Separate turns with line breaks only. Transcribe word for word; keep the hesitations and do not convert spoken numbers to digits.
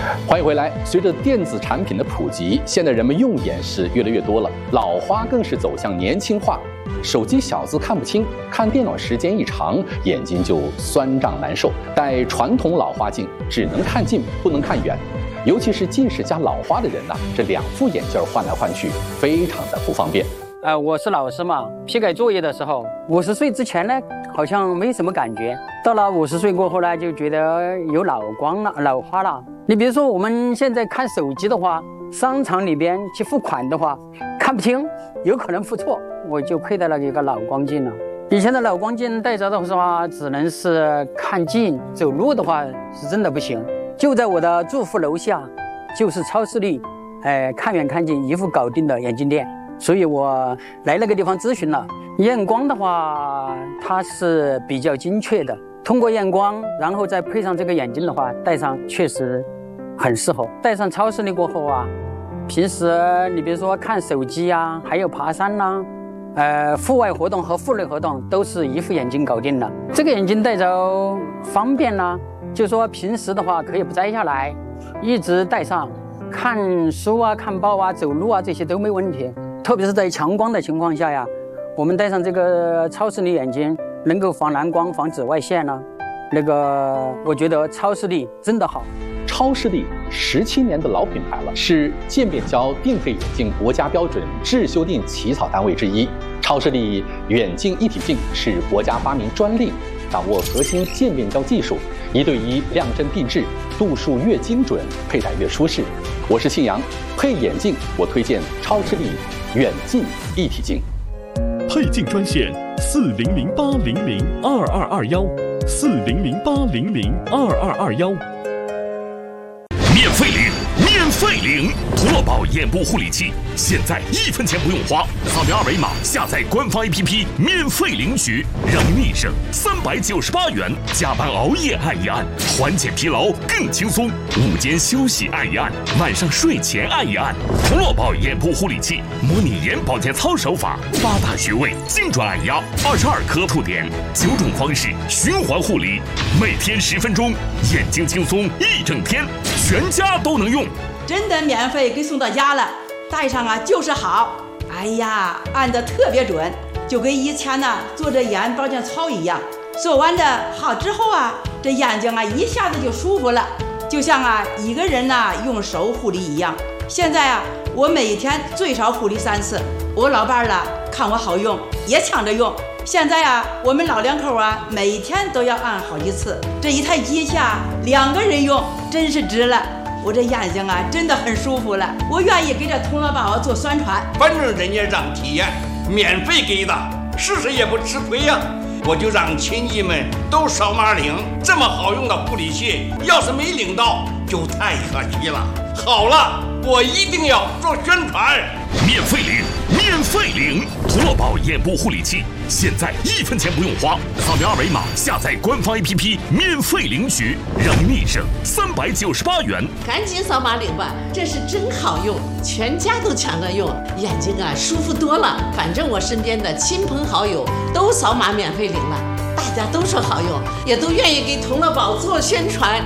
欢迎回来。随着电子产品的普及，现在人们用眼是越来越多了，老花更是走向年轻化。手机小字看不清，看电脑时间一长，眼睛就酸胀难受。戴传统老花镜只能看近，不能看远。尤其是近视加老花的人呢、啊，这两副眼镜换来换去，非常的不方便。
呃，我是老师嘛，批改作业的时候，五十岁之前呢，好像没什么感觉，到了五十岁过后呢，就觉得有老光了、老花了。你比如说我们现在看手机的话，商场里边去付款的话，看不清，有可能付错，我就佩戴了一个老光镜了。以前的老光镜戴着的话，只能是看近，走路的话是真的不行。就在我的住户楼下，就是超视力，哎，看远看近一副搞定的眼镜店。所以我来那个地方咨询了，验光的话，它是比较精确的。通过验光，然后再配上这个眼镜的话，戴上确实很适合。戴上超视力过后啊，平时你比如说看手机啊，还有爬山啦、啊，呃，户外活动和户内活动都是一副眼镜搞定的。这个眼镜戴着方便啦、啊，就说平时的话可以不摘下来，一直戴上，看书啊、看报啊、走路啊这些都没问题。特别是在强光的情况下呀，我们戴上这个超视力眼镜，能够防蓝光、防紫外线呢、啊。那个，我觉得超视力真的好。
超视力十七年的老品牌了，是渐变焦定配眼镜国家标准质修订起草单位之一。超视力远近一体镜是国家发明专利，掌握核心渐变焦技术，一对一量真定制，度数越精准，佩戴越舒适。我是信阳，配眼镜我推荐超视力远近一体镜。
配镜专线四零零八零零二二二幺，四零零八零零二二二幺。
免费领，免费领！图乐宝眼部护理器，现在一分钱不用花，扫描二维码下载官方 A P P， 免费领取，让你一生三百九十八元。加班熬夜按一按，缓解疲劳更轻松。午间休息按一按，晚上睡前按一按。图乐宝眼部护理器，模拟眼保健操手法，八大穴位精准按压，二十二颗触点，九种方式循环护理，每天十分钟，眼睛轻松一整天，全家都能用。
真的免费给送到家了，戴上啊就是好。哎呀，按得特别准，就跟以前呢做这眼保健操一样。做完的好之后啊，这眼睛啊一下子就舒服了，就像啊一个人呢用手护理一样。现在啊，我每天最少护理三次。我老伴儿了看我好用，也抢着用。现在啊，我们老两口啊每天都要按好几次。这一台机器啊，两个人用真是值了。我这眼睛啊，真的很舒服了。我愿意给这同乐宝做宣传，
反正人家让体验，免费给的，试试也不吃亏呀。我就让亲戚们都扫码领，这么好用的护理器，要是没领到，就太可惜了。好了，我一定要做宣传。
免费领，免费领！图乐宝眼部护理器，现在一分钱不用花，扫描二维码下载官方 A P P， 免费领取，让你一生三百九十八元。
赶紧扫码领吧，这是真好用，全家都抢着用，眼睛啊舒服多了。反正我身边的亲朋好友都扫码免费领了，大家都说好用，也都愿意给同乐宝做宣传。